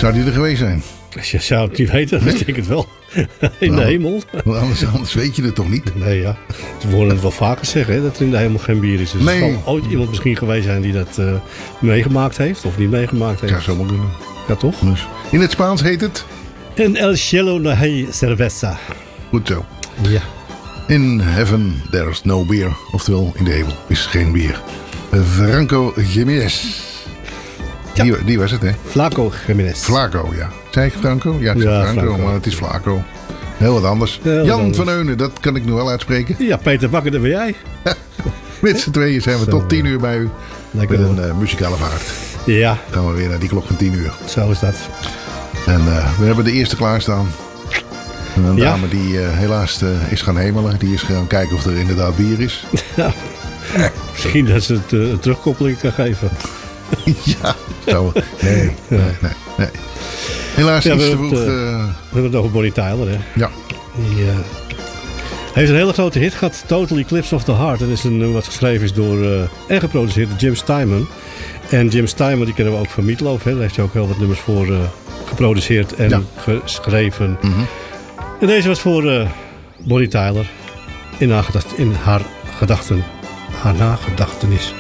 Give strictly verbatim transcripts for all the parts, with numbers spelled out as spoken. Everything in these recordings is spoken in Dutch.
Zou die er geweest zijn? Je zou het niet weten, dat denk ik het wel. In Nou, de hemel. Want anders, anders weet je het toch niet? Nee, ja. Ze horen het wel vaker zeggen, hè, dat er in de hemel geen bier is. Dus Nee. er zal ooit iemand misschien geweest zijn die dat uh, meegemaakt heeft. Of niet meegemaakt heeft. Ja, zou maar kunnen. Ja, toch? Dus in het Spaans heet het? En El Cielo no hay cerveza. Goed zo. Ja. In heaven there's no beer. Oftewel, in de hemel is geen bier. Franco Jiménez. Ja. Die, die was het, hè? Flaco Jiménez. Flaco, ja. Zei ik Franco? Ja, ik zei Ja, Franco, Franco. maar het is Flaco. Heel wat anders. Heel wat Jan anders. van Eunen, dat kan ik nu wel uitspreken. Ja, Peter Bakker, dat ben jij. Met z'n tweeën zijn we Zo. tot tien uur bij u. Lekker Met hoor. een uh, muzikale vaart. Ja, Dan gaan we weer naar die klok van tien uur. zo is dat. En uh, we hebben de eerste klaarstaan. En een Ja. dame die uh, helaas uh, is gaan hemelen. Die is gaan kijken of er inderdaad bier is. Ja. Misschien dat ze het uh, een terugkoppeling kan geven. Ja, zo. Nee, nee, nee, nee. Helaas Ja, iets we te hebben vroeg. het, Uh, We hebben het over Bonnie Tyler, hè. ja, Die uh, heeft een hele grote hit gehad. Total Eclipse of the Heart. Dat is een nummer wat geschreven is door uh, en geproduceerd door Jim Steinman. En Jim Steinman, die kennen we ook van Meatloaf. Hè. Daar heeft hij ook heel wat nummers voor uh, geproduceerd en Ja. geschreven. mm-hmm. En deze was voor uh, Bonnie Tyler. In haar, gedacht, in haar gedachten. Haar nagedachtenis.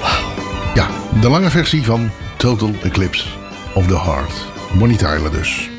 Ja, de lange versie van Total Eclipse of the Heart. Bonnie Tyler dus.